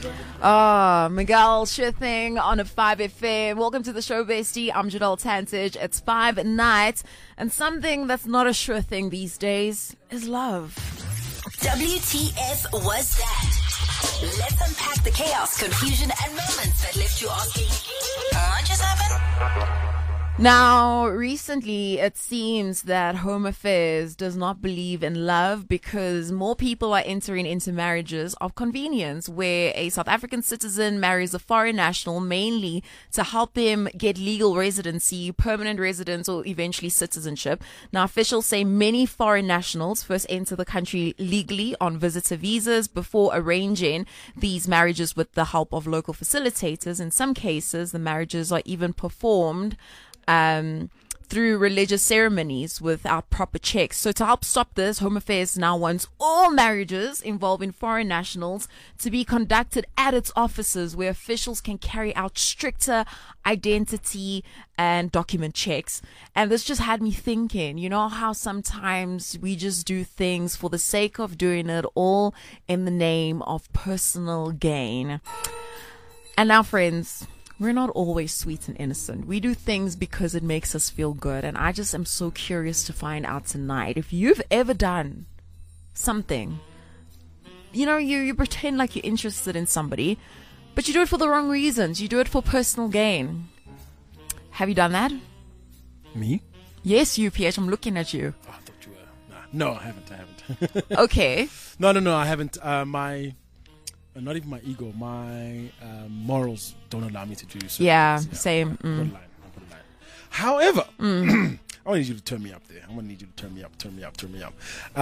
Miguel Shithing on a 5FM. Welcome to the show, bestie. I'm Janelle Tantich. It's 5 at night, and something that's not a sure thing these days is love. WTF was that? Let's unpack the chaos, confusion, and moments that left you asking, what just happened? Now, recently, it seems that Home Affairs does not believe in love because more people are entering into marriages of convenience, where a South African citizen marries a foreign national mainly to help him get legal residency, permanent residence, or eventually citizenship. Now, officials say many foreign nationals first enter the country legally on visitor visas before arranging these marriages with the help of local facilitators. In some cases, the marriages are even performed through religious ceremonies without proper checks. So to help stop this, Home Affairs now wants all marriages involving foreign nationals to be conducted at its offices, where officials can carry out stricter identity and document checks. And this just had me thinking, you know how sometimes we just do things for the sake of doing it, all in the name of personal gain. And now, friends, we're not always sweet and innocent. We do things because it makes us feel good. And I just am so curious to find out tonight if you've ever done something. You know, you pretend like you're interested in somebody, but you do it for the wrong reasons. You do it for personal gain. Have you done that? Me? Yes, you, PH. I'm looking at you. Oh, I thought you were. Nah. No, I haven't. Okay. No, I haven't. Not even my ego, my morals don't allow me to do so. Yeah, same. I'll put a line. However, I want you to turn me up there. I want to need you to turn me up.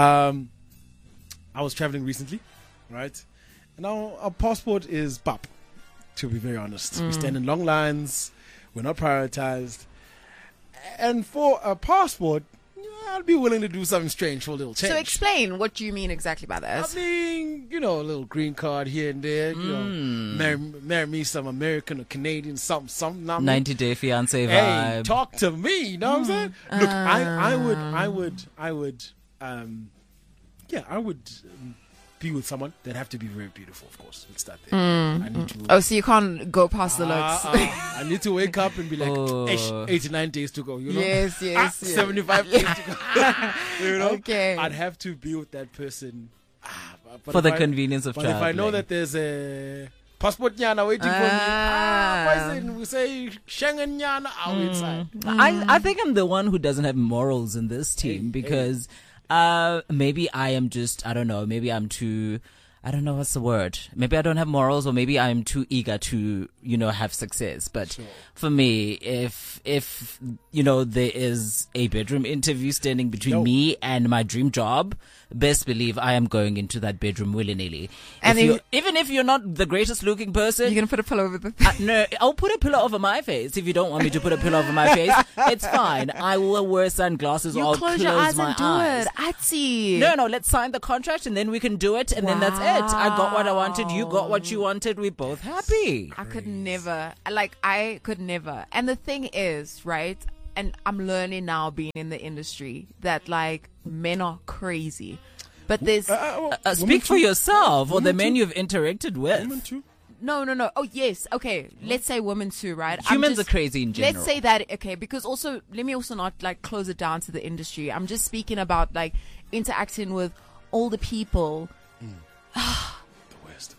I was traveling recently, right? And our passport is pop, to be very honest. We stand in long lines. We're not prioritized. And for a passport, I'd be willing to do something strange for a little change. So explain what you mean exactly by that. I mean, a little green card here and there. Marry me some American or Canadian, something. 90-day fiance vibe. Hey, talk to me. You know what I'm saying? Look, I would be with someone that have to be very beautiful, of course. Let's start there. I need to, so you can't go past the looks. I need to wake up and be like, 89 days to go, Yes. 75 days to go. Okay. I'd have to be with that person. For the convenience of traveling. But if I know that there's a passport nyana waiting for me, we say Schengen nyana, I'll inside. I think I'm the one who doesn't have morals in this team because maybe I am just, I don't know, maybe I'm too, I don't know what's the word. Maybe I don't have morals, or maybe I'm too eager to, have success. But for me, if there is a bedroom interview standing between me and my dream job, best believe I am going into that bedroom willy-nilly. And even if you're not the greatest looking person, you're going to put a pillow over the no, I'll put a pillow over my face. If you don't want me to put a pillow over my face, it's fine. I will wear sunglasses, or I'll close your eyes my and do eyes. it. I'd see. No, let's sign the contract and then we can do it, and then that's it. I got what I wanted, you got what you wanted, we're both happy. I could never. And the thing is, right, and I'm learning now being in the industry that men are crazy. But there's speak for yourself, or the men you've interacted with. Women too? No. Oh, yes. Okay. Let's say women too, right? Humans are crazy in general. Let's say that, okay, because also, let me also not close it down to the industry. I'm just speaking about interacting with older people. The West.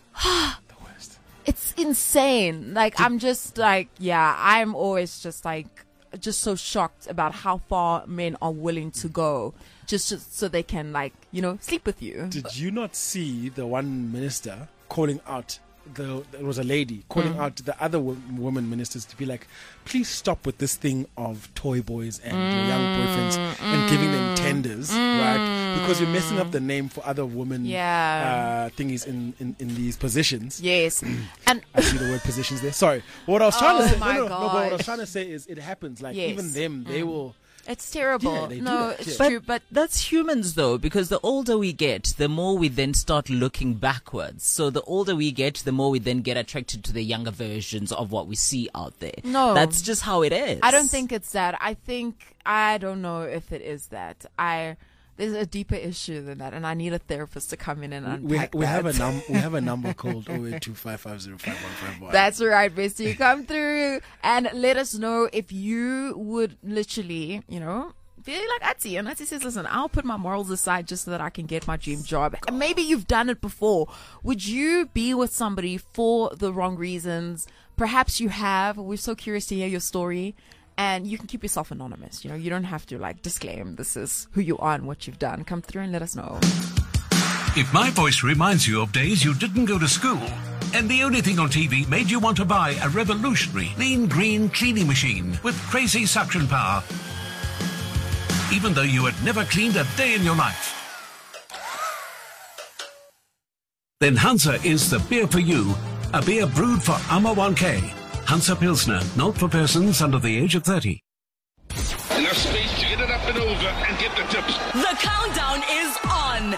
It's insane. I'm just I'm always just so shocked about how far men are willing to go just so they can sleep with you. Did you not see the one minister calling out there was a lady calling out the other women ministers to be like, please stop with this thing of toy boys and your young boyfriends and giving them tenders, right? Because you're messing up the name for other women thingies in these positions. Yes. And I see the word positions there. Sorry. What I was trying to say, but what I was gosh. trying to say is it happens. Even them, they will. It's terrible. Yeah, they do no, that. it's But true. But that's humans though, because the older we get, the more we then start looking backwards. So the older we get, the more we then get attracted to the younger versions of what we see out there. No. That's just how it is. I don't think it's that. I don't know if it is that. there's a deeper issue than that, and I need a therapist to come in and unpack we that. have a number called 0825505151. That's right, Bestie. Come through and let us know if you would literally, be like Atsi. And Atsi says, listen, I'll put my morals aside just so that I can get my dream job. And maybe you've done it before. Would you be with somebody for the wrong reasons? Perhaps you have. We're so curious to hear your story. And you can keep yourself anonymous. You don't have to disclaim this is who you are and what you've done. Come through and let us know. If my voice reminds you of days you didn't go to school, and the only thing on TV made you want to buy a revolutionary lean green cleaning machine with crazy suction power, even though you had never cleaned a day in your life, then Hansa is the beer for you, a beer brewed for Amma 1K. Hansa Pilsner, not for persons under the age of 30. Enough space to get it up and over and get the tips. The countdown is on.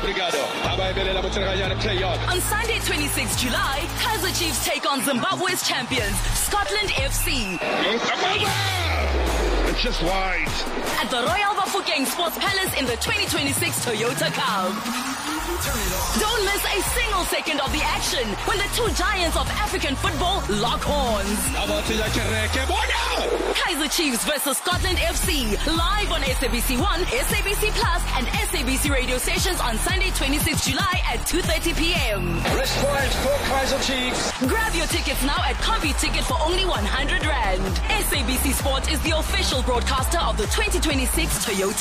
On Sunday, 26 July, Kaizer Chiefs take on Zimbabwe's champions, Scotland FC. It's just wide. At the Royal Bafokeng Sports Palace in the 2026 Toyota Cup. Don't miss a single second of the action when the two giants of African football lock horns. Kaizer Chiefs versus Scotland FC, live on SABC 1, SABC Plus, and SABC radio stations on Sunday, 26 July at 2:30 p.m. Wristwise for Kaizer Chiefs. Grab your tickets now at CompuTicket for only 100 Rand. SABC Sport is the official broadcaster of the 2026 Toyota